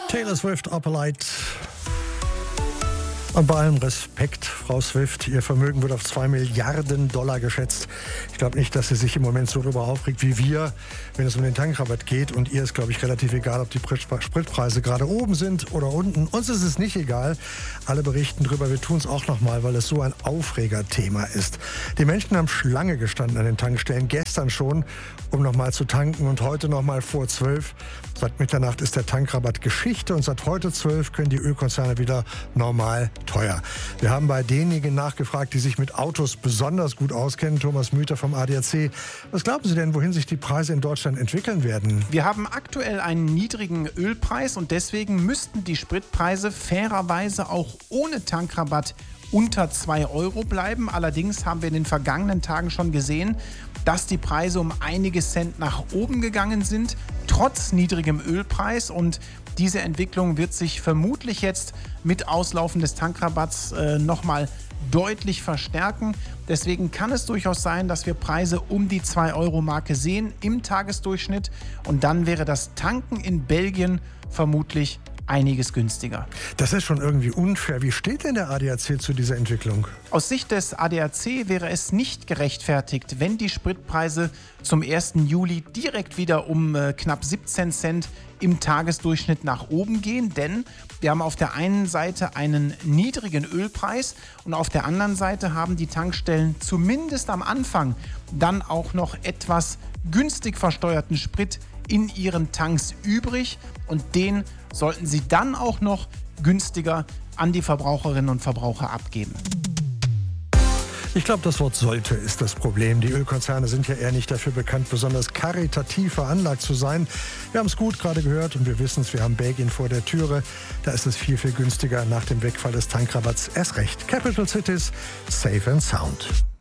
Taylor Swift, Upper Light. Und bei allem Respekt, Frau Swift, Ihr Vermögen wird auf $2 Milliarden geschätzt. Ich glaube nicht, dass sie sich im Moment so darüber aufregt wie wir, wenn es um den Tankrabatt geht. Und ihr ist, glaube ich, relativ egal, ob die Spritpreise gerade oben sind oder unten. Uns ist es nicht egal. Alle berichten drüber. Wir tun es auch nochmal, weil es so ein Aufregerthema ist. Die Menschen haben Schlange gestanden an den Tankstellen, gestern schon, um nochmal zu tanken. Und heute nochmal vor 12. Seit Mitternacht ist der Tankrabatt Geschichte. Und seit heute 12 können die Ölkonzerne wieder normal teuer. Wir haben bei denjenigen nachgefragt, die sich mit Autos besonders gut auskennen. Thomas Müther vom ADAC. Was glauben Sie denn, wohin sich die Preise in Deutschland entwickeln werden? Wir haben aktuell einen niedrigen Ölpreis und deswegen müssten die Spritpreise fairerweise auch ohne Tankrabatt unter 2 Euro bleiben. Allerdings haben wir in den vergangenen Tagen schon gesehen, dass die Preise um einige Cent nach oben gegangen sind, trotz niedrigem Ölpreis. Und diese Entwicklung wird sich vermutlich jetzt mit Auslaufen des Tankrabatts nochmal deutlich verstärken. Deswegen kann es durchaus sein, dass wir Preise um die 2-Euro-Marke sehen im Tagesdurchschnitt. Und dann wäre das Tanken in Belgien vermutlich einiges günstiger. Das ist schon irgendwie unfair. Wie steht denn der ADAC zu dieser Entwicklung? Aus Sicht des ADAC wäre es nicht gerechtfertigt, wenn die Spritpreise zum 1. Juli direkt wieder um knapp 17 Cent im Tagesdurchschnitt nach oben gehen, denn wir haben auf der einen Seite einen niedrigen Ölpreis und auf der anderen Seite haben die Tankstellen zumindest am Anfang dann auch noch etwas günstig versteuerten Sprit in ihren Tanks übrig und den sollten sie dann auch noch günstiger an die Verbraucherinnen und Verbraucher abgeben. Ich glaube, das Wort sollte ist das Problem. Die Ölkonzerne sind ja eher nicht dafür bekannt, besonders karitativ veranlagt zu sein. Wir haben es gut gerade gehört und wir wissen es, wir haben Belgien vor der Türe. Da ist es viel, viel günstiger nach dem Wegfall des Tankrabatts. Erst recht. Capital Cities, safe and sound.